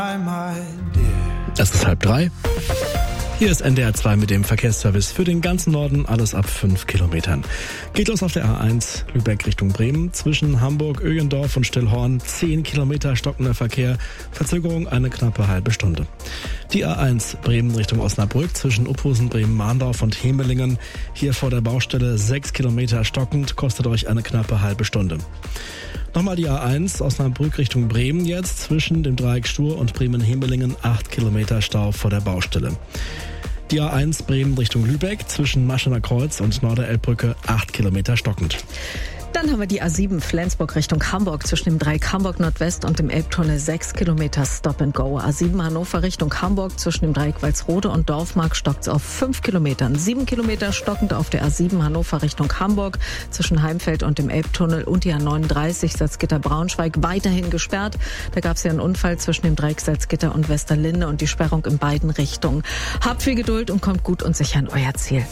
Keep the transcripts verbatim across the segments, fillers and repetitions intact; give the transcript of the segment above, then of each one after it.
Es ist halb drei. Hier ist N D R zwei mit dem Verkehrsservice für den ganzen Norden, alles ab fünf Kilometern. Geht los auf der A eins, Lübeck Richtung Bremen. Zwischen Hamburg, Ögendorf und Stillhorn zehn Kilometer stockender Verkehr, Verzögerung eine knappe halbe Stunde. Die A eins, Bremen Richtung Osnabrück, zwischen Uphusen, Bremen-Mahndorf und Hemelingen. Hier vor der Baustelle sechs Kilometer stockend, kostet euch eine knappe halbe Stunde. Nochmal die A eins, Osnabrück Richtung Bremen jetzt, zwischen dem Dreieck Stur und Bremen-Hemelingen acht Kilometer Stau vor der Baustelle. Die A eins Bremen Richtung Lübeck, zwischen Maschener Kreuz und Norderelbbrücke acht Kilometer stockend. Dann haben wir die A sieben Flensburg Richtung Hamburg, zwischen dem Dreieck Hamburg Nordwest und dem Elbtunnel sechs Kilometer Stop and Go. A sieben Hannover Richtung Hamburg, zwischen dem Dreieck Walsrode und Dorfmark stockt es auf fünf Kilometern. sieben Kilometer stockend auf der A sieben Hannover Richtung Hamburg, zwischen Heimfeld und dem Elbtunnel, und die A neununddreißig Salzgitter Braunschweig weiterhin gesperrt. Da gab es ja einen Unfall zwischen dem Dreieck Salzgitter und Westerlinde und die Sperrung in beiden Richtungen. Habt viel Geduld und kommt gut und sicher an euer Ziel.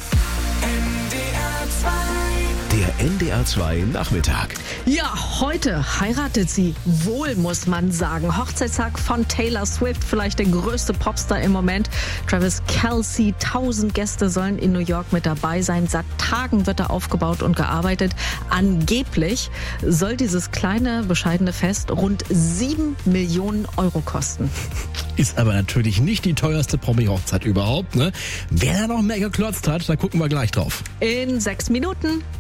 Der N D R zwei Nachmittag. Ja, heute heiratet sie wohl, muss man sagen. Hochzeitstag von Taylor Swift, vielleicht der größte Popstar im Moment. Travis Kelce, tausend Gäste sollen in New York mit dabei sein. Seit Tagen wird da aufgebaut und gearbeitet. Angeblich soll dieses kleine, bescheidene Fest rund sieben Millionen Euro kosten. Ist aber natürlich nicht die teuerste Promi-Hochzeit überhaupt, ne? Wer da noch mehr geklotzt hat, da gucken wir gleich drauf. In sechs Minuten.